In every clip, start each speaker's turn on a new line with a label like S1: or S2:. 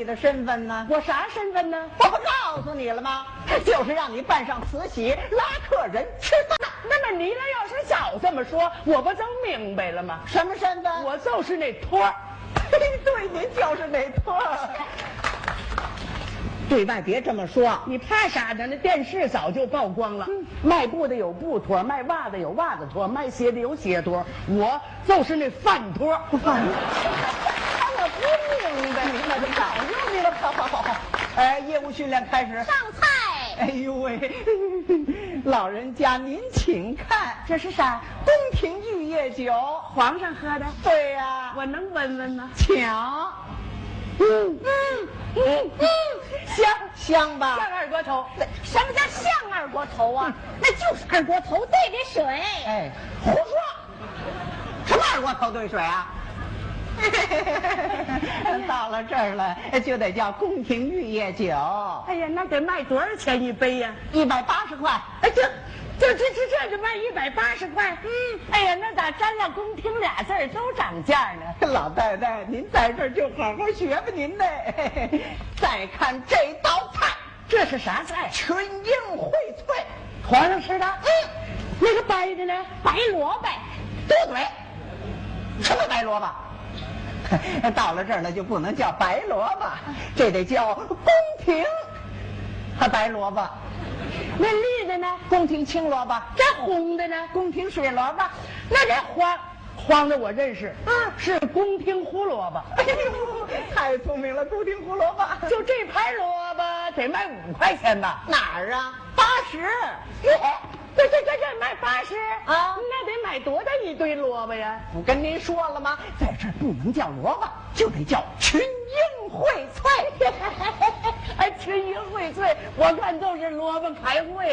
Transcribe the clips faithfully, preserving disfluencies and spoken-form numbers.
S1: 的身份呢？
S2: 我啥身份呢？
S1: 我不告诉你了吗？就是让你办上慈禧，拉客人吃饭。
S2: 那么你俩要是早这么说，我不就明白了吗？
S1: 什么身份？
S2: 我就是那托儿。
S1: 对，您就是那托儿。对外别这么说，
S2: 你怕啥呢？那电视早就曝光了。嗯、卖布的有布托，卖袜子有袜子托，卖鞋的有鞋托，我就是那饭托。
S1: 饭托。我不明白，明白的早就明白。好好好好，哎，业务训练开始。
S3: 上菜。
S1: 哎呦喂，老人家您请看，
S2: 这是啥？
S1: 宫廷玉液酒，
S2: 皇上喝的。
S1: 对呀、啊，
S2: 我能闻闻吗？
S1: 抢。嗯嗯嗯嗯，香香吧？
S2: 像二锅头。
S3: 什么叫像二锅头啊？那就是二锅头兑的水。
S1: 哎，胡说！什么二锅头兑水啊？到了这儿了，就得叫宫廷玉液酒。
S2: 哎呀，那得卖多少钱一杯呀？
S1: 一百八十块。
S2: 哎，这。这这这这就卖一百八十块，嗯，哎呀，那咋沾上宫廷俩字儿都涨价呢？
S1: 老太太，您在这儿就好好学吧您呢。再看这道菜，
S2: 这是啥菜？
S1: 群英荟萃，
S2: 皇上吃的。
S1: 嗯，
S2: 那个白的呢？
S3: 白萝卜。
S1: 多嘴，什么白萝卜？到了这儿呢，就不能叫白萝卜，这得叫宫廷和白萝卜。
S2: 那绿的呢？
S1: 宫廷青萝卜。
S2: 这红的呢？
S1: 宫廷水萝卜。
S2: 那这黄黄的我认识，嗯，是宫廷胡萝卜。
S1: 哎呦，太聪明了，宫廷胡萝卜。
S2: 就这盘萝卜得卖五块钱吧？
S1: 哪儿啊？八十。
S2: 这这这这卖八十
S1: 啊？
S2: 那得买多大一堆萝卜呀？
S1: 不跟您说了吗？在这儿不能叫萝卜，就得叫群英荟萃。
S2: 哎，群英荟萃，我看都是萝卜开会。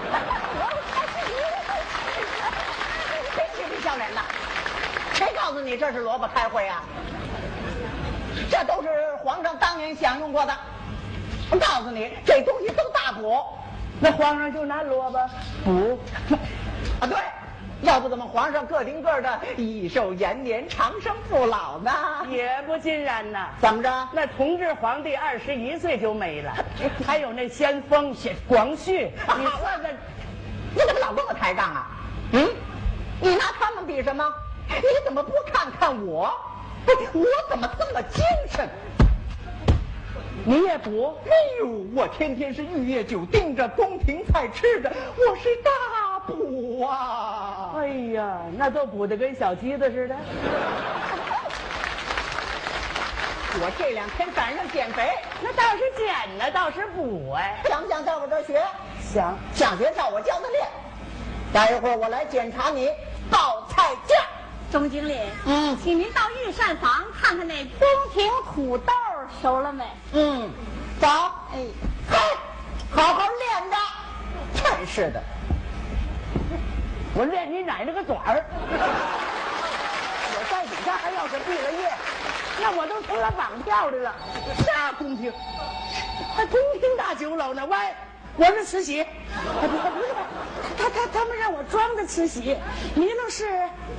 S1: 别嬉皮笑脸的，谁告诉你这是萝卜开会啊？这都是皇上当年享用过的。我告诉你，这东西都大补。
S2: 那皇上就拿萝卜补
S1: 啊？对，要不怎么皇上个顶个的益寿延年、长生不老呢？
S2: 也不尽然呐。
S1: 怎么着？
S2: 那同治皇帝二十一岁就没了，还有那先锋广旭，你算算，
S1: 你怎么老跟我抬杠啊？嗯，你拿他们比什么？你怎么不看看我？我怎么这么精神？
S2: 你也补？
S1: 哎呦，我天天是玉液酒盯着，宫廷菜吃着，我是大补啊！
S2: 哎呀，那都补得跟小鸡子似的。
S1: 我这两天赶上减肥，
S2: 那倒是减呢，倒是补哎。
S1: 想不想到我这儿学？
S2: 想，
S1: 想学照我教的练。待一会儿我来检查你报菜价。
S3: 钟经理，
S1: 嗯，
S3: 请您到御膳房看看那宫廷土豆熟了没？
S1: 嗯，走。哎，嘿，好好练着。真是的，
S2: 我练你奶奶个爪儿！我在底下还要是毕了业，那我都成了绑票的了。啥宫廷？还宫廷大酒楼呢？喂，我是慈禧。哎，不是不是，他他他们让我装的慈禧，你那是。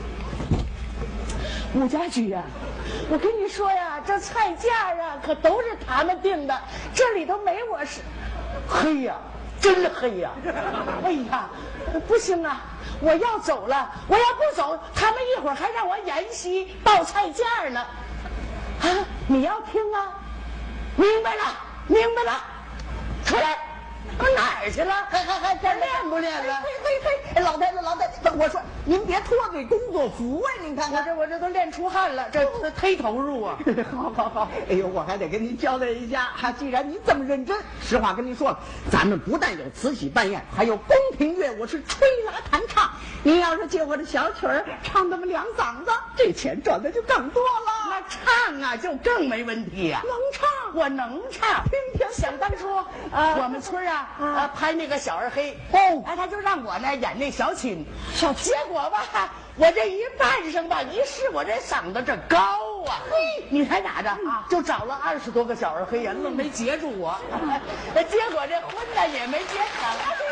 S2: 武家驹呀，我跟你说呀，这菜价啊可都是他们定的，这里头没我是。黑呀，真黑呀！哎呀，不行啊，我要走了，我要不走，他们一会儿还让我演戏报菜价呢。啊，你要听啊？明白了，明白了，出来。我哪儿去了？
S1: 还还还这练不练了？嘿嘿嘿，老太太老太太，我说您别脱嘴工作服啊！您看看，
S2: 我这我这都练出汗了，这这忒投入啊！
S1: 好好好，哎呦，我还得跟您交代一下哈，既然您这么认真，实话跟您说了，咱们不但有慈禧办宴，还有宫廷乐，我是吹拉弹唱。您要是借我的小曲儿唱那么两嗓子，这钱赚的就更多了。
S2: 那唱啊，就更没问题呀、啊。
S1: 能唱，
S2: 我能唱。
S1: 听听，
S2: 想当初，呃，我们村啊，呃，拍那个小二黑，哦，哎，他就让我呢演那小青，小结果吧，我这一扮上吧，一试我这嗓子这高啊，嘿，你猜咋着啊？就找了二十多个小二黑呀，愣没截住我，结果这婚呢也没结成。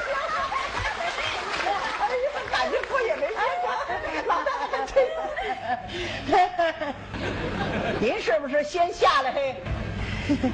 S1: 哎呀，感情婚也没结成，老大还吹。您是不是先下来嘿？